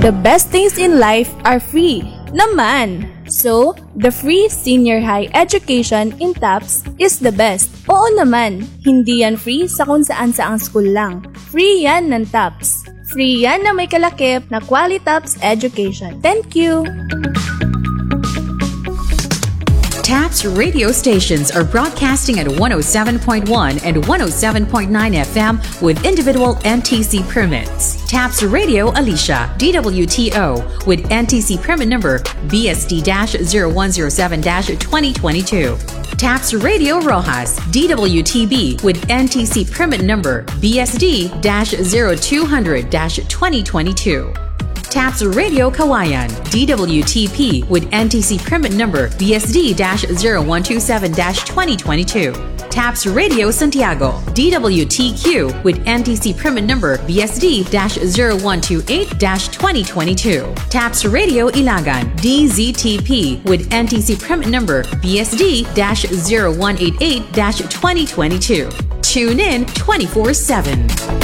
The best things in life are free naman. So, the free senior high education in TAPS is the best. Oo naman, hindi yan free sa kung saan saang school lang. Free yan ng TAPS. Free yan na may kalakip na Quality TAPS education. Thank you! TAPS radio stations are broadcasting at 107.1 and 107.9 FM with individual NTC permits. TAPS Radio Alicia, DWTO, with NTC permit number BSD-0107-2022. TAPS Radio Rojas, DWTB, with NTC permit number BSD-0200-2022. TAPS Radio Kawayan, DWTP, with NTC permit number BSD-0127-2022. TAPS Radio Santiago, DWTQ, with NTC permit number BSD-0128-2022. TAPS Radio Ilagan, DZTP, with NTC permit number BSD-0188-2022. Tune in 24/7.